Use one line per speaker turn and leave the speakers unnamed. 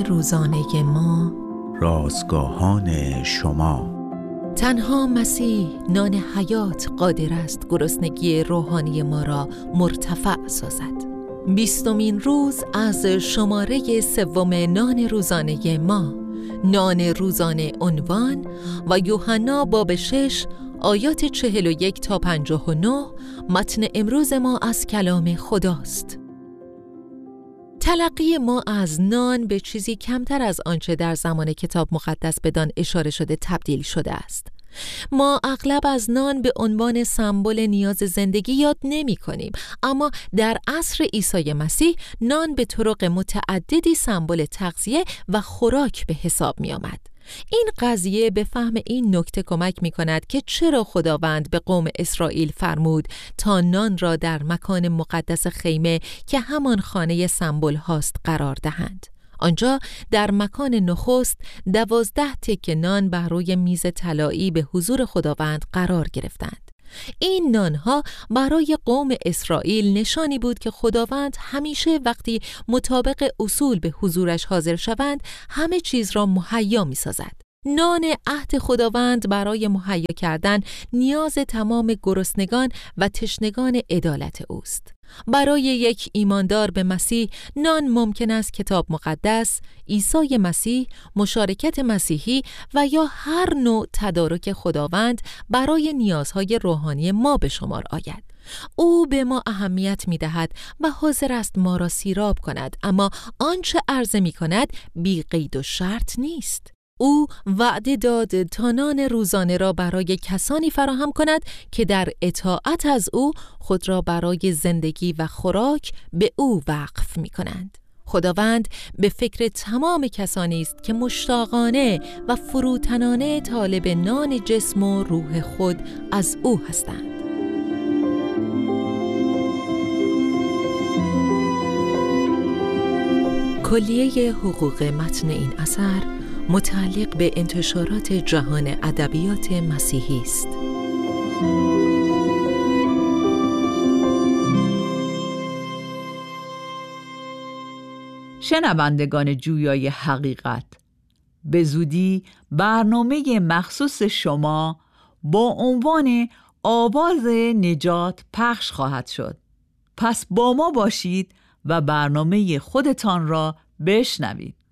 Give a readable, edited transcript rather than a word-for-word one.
روزانه ما،
رازگاهان شما.
تنها مسیح نان حیات قادر است گرسنگی روحانی ما را مرتفع سازد. 20مین روز از شماره 3 نان روزانه ما، نان روزانه عنوان و یوحنا باب 6 آیات 41 تا 59. متن امروز ما از کلام خداست. تلقی ما از نان به چیزی کمتر از آنچه در زمان کتاب مقدس بدان اشاره شده تبدیل شده است. ما اغلب از نان به عنوان سمبل نیاز زندگی یاد نمی کنیم، اما در عصر عیسی مسیح نان به طرق متعددی سمبل تغذیه و خوراک به حساب می آمد. این قضیه به فهم این نکته کمک می کند که چرا خداوند به قوم اسرائیل فرمود تا نان را در مکان مقدس خیمه که همان خانه سمبل هاست قرار دهند. آنجا در مکان نخست 12 تکه نان بر روی میز طلایی به حضور خداوند قرار گرفتند. این نانها برای قوم اسرائیل نشانی بود که خداوند همیشه وقتی مطابق اصول به حضورش حاضر شوند همه چیز را مهیا می سازد. نان عهد خداوند برای مهیا کردن نیاز تمام گرسنگان و تشنگان عدالت اوست. برای یک ایماندار به مسیح نان ممکن است کتاب مقدس، عیسی مسیح، مشارکت مسیحی و یا هر نوع تدارک خداوند برای نیازهای روحانی ما به شمار آید. او به ما اهمیت می دهد و حاضر است ما را سیراب کند، اما آنچه عرضه می کند بی قید و شرط نیست. او وعده داد تا نان روزانه را برای کسانی فراهم کند که در اطاعت از او خود را برای زندگی و خوراک به او وقف می کنند. خداوند به فکر تمام کسانی است که مشتاقانه و فروتنانه طالب نان جسم و روح خود از او هستند. کلیه حقوق متن این اثر متعلق به انتشارات جهان ادبیات مسیحی است.
شنوندگان جویای حقیقت، به زودی برنامه مخصوص شما با عنوان آواز نجات پخش خواهد شد. پس با ما باشید و برنامه خودتان را بشنوید.